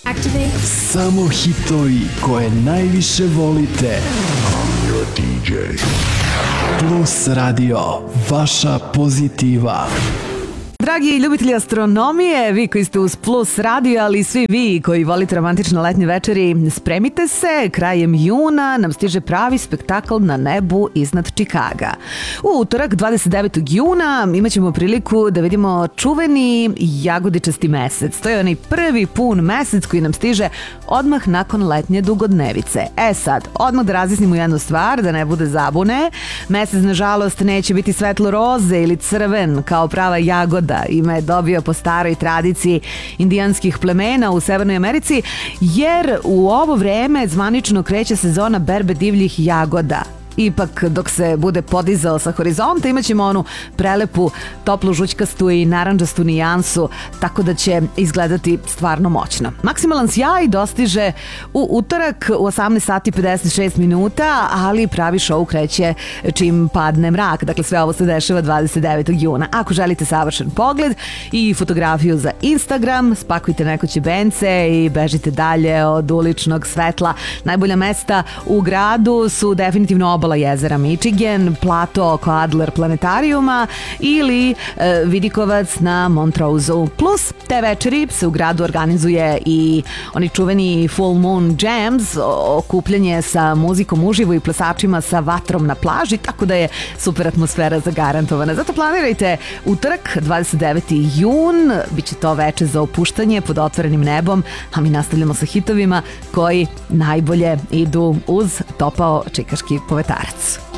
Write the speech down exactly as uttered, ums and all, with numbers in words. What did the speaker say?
Activate. Samo hitovi koje najviše volite. I'm your D J. Plus Radio, vaša pozitiva. Dragi ljubitelji astronomije, vi koji ste uz Plus Radio, ali i svi vi koji volite romantične letnje večeri, spremite se, krajem juna nam stiže pravi spektakl na nebu iznad Čikaga. U utorak, dvadeset devetog juna, imat ćemo priliku da vidimo čuveni jagodičasti mesec. To je onaj prvi pun mesec koji nam stiže odmah nakon letnje dugodnevice. E sad, odmah da razjasnimo jednu stvar, da ne bude zabune. Mesec, nažalost, neće biti svetlo roze ili crven kao prava jagoda. Ime je dobio po staroj tradiciji indijanskih plemena u Severnoj Americi, jer u ovo vreme zvanično kreće sezona berbe divljih jagoda. Ipak, dok se bude podizao sa horizonta, imat ćemo onu prelepu, toplu, žućkastu i narandžastu nijansu, tako da će izgledati stvarno moćno. Maksimalan sjaj dostiže u utorak u osamnaest sati i pedeset šest minuta, ali pravi šou kreće čim padne mrak. Dakle, sve ovo se dešava dvadeset devetog juna. Ako želite savršen pogled i fotografiju za Instagram, spakujte neko ćebence i bežite dalje od uličnog svetla. Najbolja mesta u gradu su definitivno obala jezera Michigan, plato oko Adler planetarijuma ili e, vidikovac na Montrose-u. Plus, te večeri se u gradu organizuje i oni čuveni Full Moon Jams, okupljanje sa muzikom uživo i plesačima sa vatrom na plaži, tako da je super atmosfera zagarantovana. Zato planirajte utorak, dvadeset deveti jun, bit će to veče za opuštanje pod otvorenim nebom, a mi nastavljamo sa hitovima koji najbolje idu uz topao čikaški povetarac.